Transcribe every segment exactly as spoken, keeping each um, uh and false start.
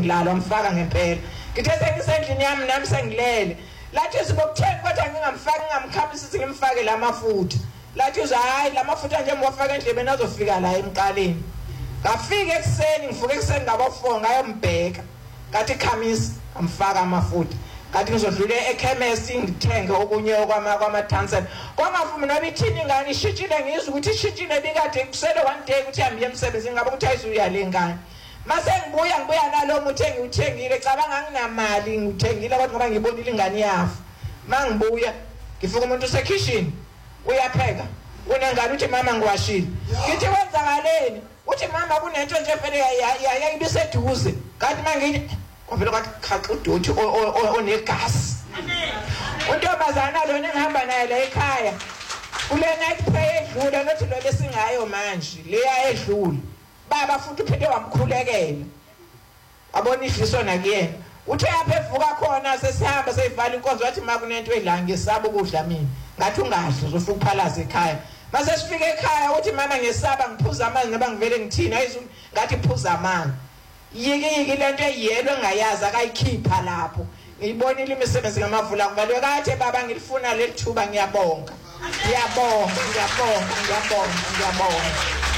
ngilalo mfaka ngempela ngithe sengisendlini yami nami sengilele lathi sibokuthenga kodwa ngingamfaka ngamkhamisa sithi ngimfake lamafutha lathi uza hayi lamafutha nje mwafaka endlebeni azofika la emqaleni ngafika ekseni ngivuka ekseni ngabo four ngayombheka ngathi khamisa amfaka amafutha ngathi ngizodlule ekhemist ngithenge okunye okwama kwama Tanzania kwangavumi nabithini ingane ishitshile ngizwe ukuthi ishitshile bikade kusele one day ukuthi hambe emsebenzini ngabe ukuthi ayizuya lengane mase ngibuya ngibuya nalo muthi engiuthengile cabanga nginamali ngithengile kodwa ngoba ngibonile ingane yafa mangibuya ngifuka umuntu usekitchen uyapheka unengane uthi mama ngiwashile ngithi wenzakaleni uthi mama kunento nje vele yayibiseduze kanti manje kwavela kwathi udothi onegas untombazana lo ngihamba naye la ekhaya kule night prayer edlule nothi lo lesingayo manje leya edlule baba futhi uphinde wamkhulekela abona idliso nakuyena uthe yapha evuka khona sesihamba seyivala inkonzo wathi makunento edla ngesaba ukudla mina ngathi ungadli uzofuka uphalaza ekhaya mase sifike ekhaya uthi mama ngesaba ngiphuza amanzi ngoba ngivele ngithina ayizulu ngathi phuza amanzi yike yike lento eyelo engayazi akayikhipha lapho ngiyibonile imisebenzi ngamavula kubalwe kathe baba ngilifuna lelithuba ngiyabonga ngiyabonga ngiyabonga ngiyabonga ngiyabonga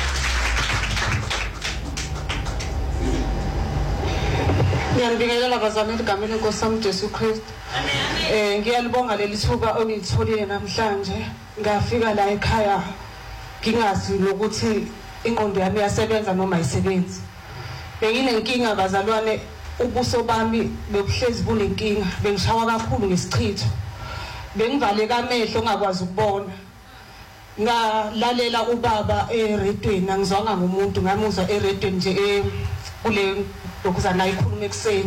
ngiyabingelela bazalwane egameni lenkosi yami Jesu Kristu. Eh ngiyalibonga leli thuba ongitholile namhlanje ngafika la ekhaya ngingazi ukuthi ingqondo yami yasebenza noma ayisebenzi. Benginenkinga bazalwane ubuso bami bebuhlezi bunenkinga bengishawa kakhulu ngesichitho. Bengivaleka amehlo ngakwazi ukubona. Ngalalela ubaba eredweni angizwanga ngomuntu ngamuzwa eredweni nje kule lokuzana ikhuluma ekseni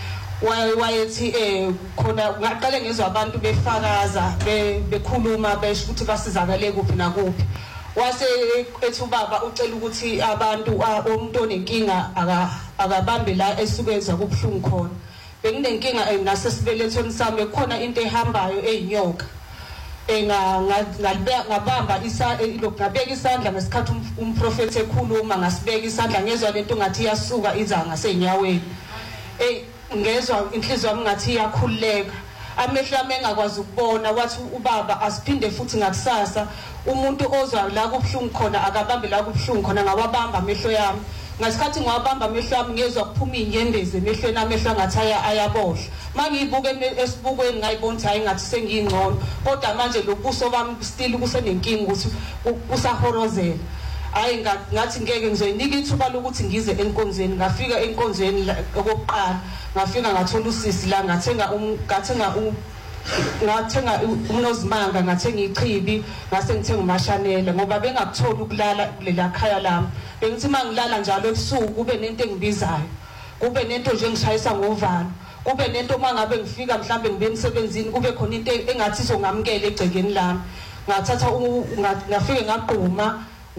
wayethi eh khona ngaqale ngizwa abantu befakaza bekhuluma besho ukuthi basizakale kuphi nakuphi wase ethu baba ucela ukuthi abantu umuntu onenkinga akabambe la esukeza kubhlungu khona benginenkinga nasesibelethweni sami khona into ehambayo eyinyoka enga ngabamba isa lokubeka isandla ngesikhathi umprofeti ekhuluma ngasibeka isandla ngezwe lento ngathi iyasuka iza ngasenyaweni eh ngezwe inhliziyo yami ngathi iyakhuleka amehlo ami engakwazi ukubona wathi ubaba asiphinde futhi ngakusasa umuntu ozwa la kubhlungu khona akabambe la kubhlungu khona ngawabamba amehlo yami ngasikhathi ngawabamba amehlo yami ngezwe kuphuma inyembezi emehlweni amehlo ngathi ayabohla mangiyibuke esibukweni ngayibona ukuthi hayi ngathi sengingcono kodwa manje lobuso bami still kusenenkinga ukuthi usahorozela hayi ngathi ngeke ngizoyinika ithuba lokuthi ngize enkonzweni ngafika enkonzweni okokuqala ngafika ngathola usisi la ngathenga ngathenga ngathenga uNozimanga ngathenga ichibi ngase ngithenga uMashanela ngoba bengakutholi ukulala kulela khaya lami bengithi mangilala njalo ebusuku kube nento engibizayo kube nento nje ngishayisa ngovalo kube nento mangabe ngifika mhlambe ngibe emsebenzini kube khona into engathi izongamkela egcekeni lami ngathatha ngafike ngaqhuma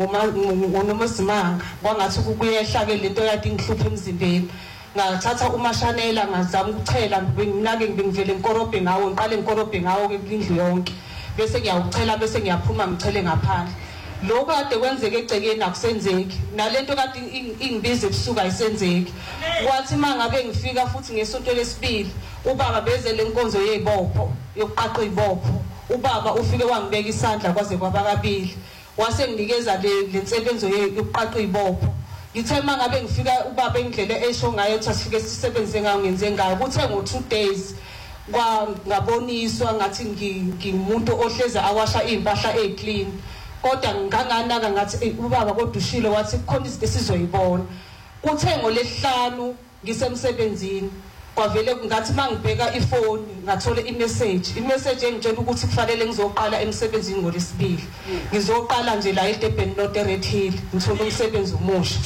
ngoNozimanga kwangathi kuyehla ke lento yadi ngihluphe emzimbeni ngathatha uMashanela ngazama ukuchela nginake ngivele enkorobhe ngawo ngiqale enkorobhe ngawo ke indlu yonke bese ngiyawuchela bese ngiyaphuma ngichele ngaphandle lokho kade kwenzeke egcekeni akusenzeki nalento kade ingibize ebusuku ayisenzeki kwathi mangabe ngifika futhi ngesonto lesibili ubaba bezele inkonzo yezibopho yokuqaqa izibopho ubaba ufike wangibeka isandla kwaze kwaba kabili wase nginikeza le lensebenzo yokuqaqa izibopho ngithe mangabe ngifika ubaba endlele esho ngayo ukuthi asifike sisebenze ngayo ngenze ngayo kuthe ngo two days kwa ngaboniswa ngathi ngimuntu ohleza awasha impahla eclean kodwa nganganaka ngathi ubaba kodwa ushilo wathi khona izinto sizoyibona kuthe ngolesihlanu ngisemsebenzini kwavele ngathi mangibheka ifoni ngathola imessage imessage engitshela ukuthi kufanele ngizoqala emsebenzini ngolesibili ngizoqala nje la eDurban North Red Hill ngithola umsebenzi umusha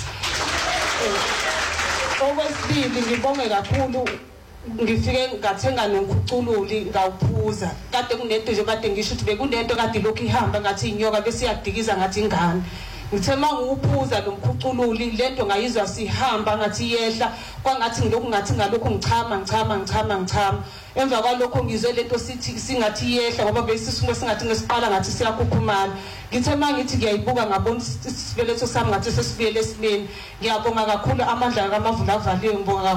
okwesibili ngibonge kakhulu ngifike ngathenga nonkhucululi ngawuphuza kade kunento nje kade ngisho ukuthi bekunento kade lokhu ihamba ngathi inyoka bese iyadikiza ngathi ingane ngithe manguphuza lo mkhucululi lento ngayizwa sihamba ngathi yehla kwangathi ngilokhu ngathi ngalokho ngichama ngichama ngichama ngichama emva kwalokho ngizwe lento sithi singathi yehla ngoba besisuke singathi ngesiqala ngathi siyakhukhumala ngithe mangithi ngiyayibuka ngabona isibeletho sami ngathi sesibuyele esimeni ngiyabonga kakhulu amandla kaMavula avaliwe ngibonga